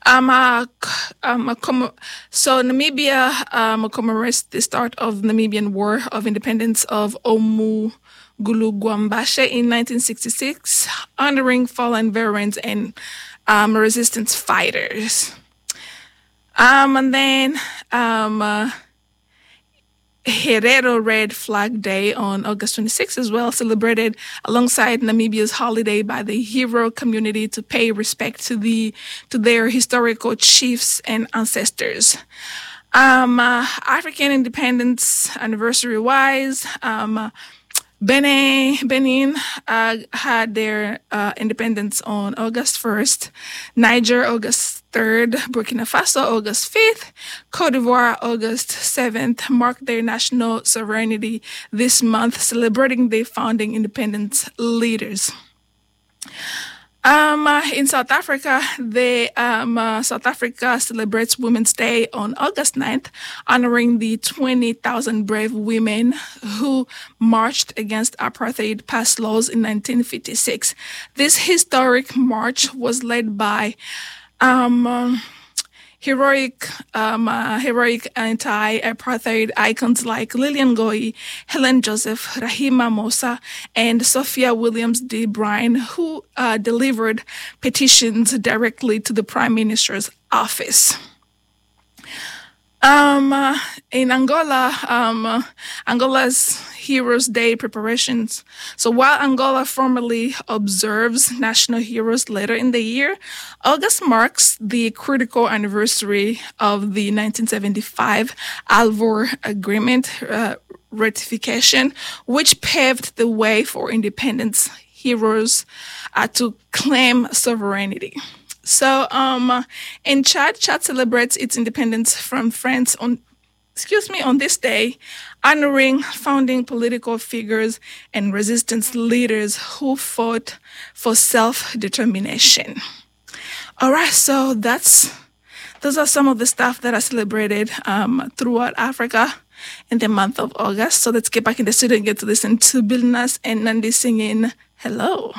Um, uh, c- um, a commo- so Namibia commemorates the start of Namibian War of Independence of Omugulugwambashe in 1966, honoring fallen veterans and resistance fighters. And then Herero Red Flag Day on August 26th as well, celebrated alongside Namibia's holiday by the Hero community to pay respect to their historical chiefs and ancestors. African independence anniversary wise, Benin had their independence on August 1st, Niger August 3rd, Burkina Faso August 5th, Cote d'Ivoire August 7th marked their national sovereignty this month, celebrating their founding independence leaders. In South Africa, South Africa celebrates Women's Day on August 9th, honoring the 20,000 brave women who marched against apartheid passed laws in 1956. This historic march was led by heroic anti-apartheid icons like Lillian Ngoyi, Helen Joseph, Rahima Mosa, and Sophia Williams de Bruyn, who delivered petitions directly to the Prime Minister's office. In Angola, Angola's Heroes Day preparations. So while Angola formally observes National Heroes later in the year, August marks the critical anniversary of the 1975 Alvor Agreement ratification, which paved the way for independence heroes to claim sovereignty. So, in Chad celebrates its independence from France on this day, honoring founding political figures and resistance leaders who fought for self-determination. All right, so those are some of the stuff that are celebrated throughout Africa in the month of August. So let's get back in the studio and get to listen to Bill Nass and Nandi singing Hello.